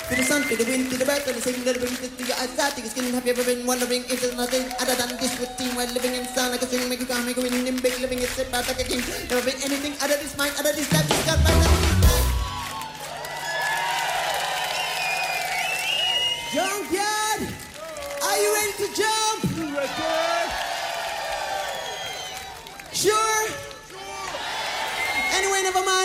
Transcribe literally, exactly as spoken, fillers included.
To the sun, to the wind, to the bird, to the sing, to the brings it to your eyes, to your skin. Have you ever been wondering if there's nothing other than this routine while living in sound like a string, make you calm, make you win, in big living, it's about like a king. Never been anything other this mind, other this that, this got my